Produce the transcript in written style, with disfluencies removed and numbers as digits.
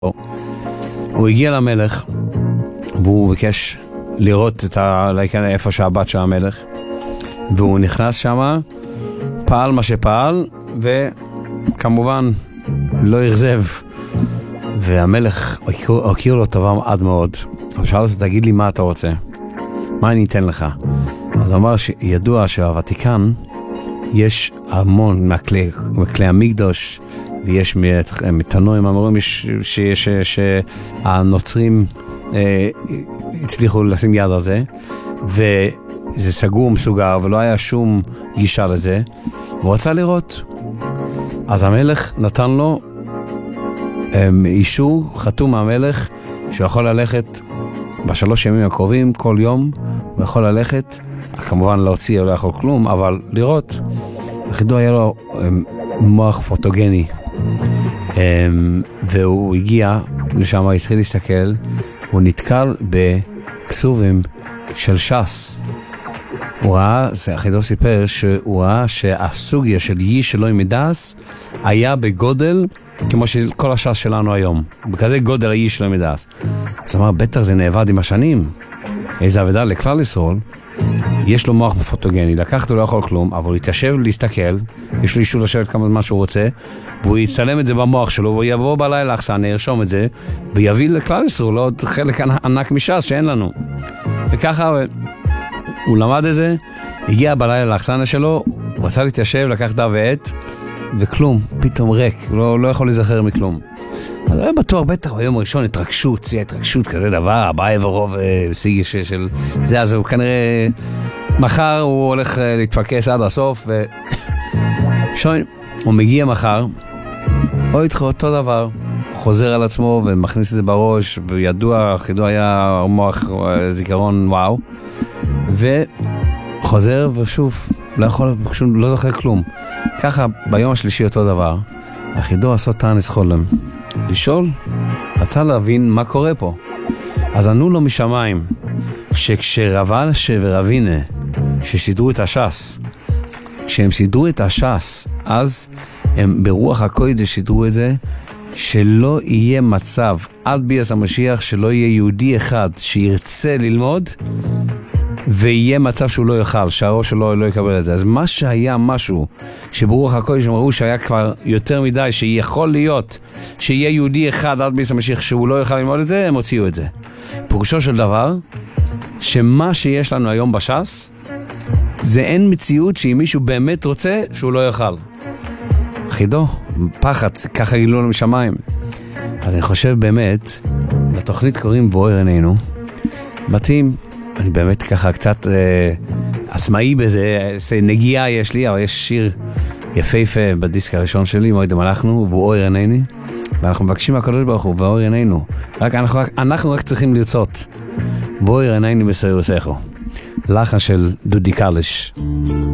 הוא הגיע למלך והוא ביקש לראות איפה שהבת של המלך, והוא נכנס שמה, פעל מה שפעל, וכמובן לא ירזב, והמלך הכיר לו טובה עד מאוד. הוא שאל אותו, תגיד לי מה אתה רוצה, מה אני אתן לך? אז הוא אמר שידוע שהוותיקן יש המון מכלי המקדוש, ויש מתנועים, אמורים שהנוצרים הצליחו לשים יד על זה, וזה סגור מסוגר ולא היה שום גישה לזה, והוא רצה לראות. אז המלך נתן לו אישור חתום מהמלך שהוא יכול ללכת בשלוש ימים הקרובים, כל יום הוא יכול ללכת, כמובן להוציא או לא יכול כלום, אבל לראות. החידו היה לו מוח פוטוגני, והוא הגיע לשם, התחיל להסתכל, הוא נתקל בכסובים של ש"ס. הוא ראה, החידו סיפר שהוא ראה שהסוגיה של איש אלוהים מדעס היה בגודל כמו של כל הש"ס שלנו היום, בכזה גודל האיש אלוהים מדעס. אז אמר, בטח זה נעבד עם השנים, איזה עבודה לכלל ישראל. יש לו מוח פוטוגני, לקחת הוא לא יכול כלום, אבל הוא יתיישב להסתכל, יש לו אישור לשבת כמה זמן שהוא רוצה, והוא יצלם את זה במוח שלו, והוא יבוא בלילה אכסניה, ירשום את זה, ויביא לכלל ישראל עוד חלק ענק מש"ס שאין לנו. וככה הוא למד את זה, הגיע בלילה לאכסניה שלו, הוא רצה להתיישב, לקח דף ועט, וכלום, פתאום ריק, לא יכול להיזכר מכלום. אז הוא היה בטוח, בטח ביום הראשון התרגשות, התרגשות כזה דבר, הבא ורוב סיגי של זה, אז הוא כנראה, מחר הוא הולך להתפקס עד הסוף, ושון, הוא מגיע מחר, או איתך אותו דבר, חוזר על עצמו ומכניס את זה בראש, וידוע, חידו היה מוח זיכרון וואו, וחוזר ושוב, לא זוכר כלום. ככה ביום השלישי אותו דבר, החידו עשו תענית חולם. לשאול, רצה להבין מה קורה פה. אז ענו לו משמיים, שכשרבן ורבינה, שסידרו את הש"ס, כשהם סידרו את הש"ס, אז הם ברוח הקודש סידרו את זה, שלא יהיה מצב עד ביאת המשיח, שלא יהיה יהודי אחד שירצה ללמוד, ויהיה מצב שהוא לא יאכל, שהראש שלו לא יקבל את זה. אז מה שהיה משהו שברוח הקודש אמרו שהיה כבר יותר מדי, שיכול להיות שיהיה יהודי אחד עד ביאת המשיח שהוא לא יוכל ללמוד את זה, הם הוציאו את זה. פירושו של דבר, שמה שיש לנו היום בש"ס, זה אין מציאות שאם מישהו באמת רוצה שהוא לא יאכל. חידו, פחד, ככה גילו לנו משמיים. אז אני חושב באמת, לתוכנית קוראים בואי עינינו, מתאים, אני באמת ככה קצת עצמאי בזה, נגיעה יש לי, אבל יש שיר יפהפה בדיסק הראשון שלי, מועד המלאכנו, והוא אור עינינו, ואנחנו מבקשים מהקדוש ברוך הוא, ואור עינינו, אנחנו רק צריכים לרצות, ואור עינינו בסיירוסךו, לחן של דודי קלש.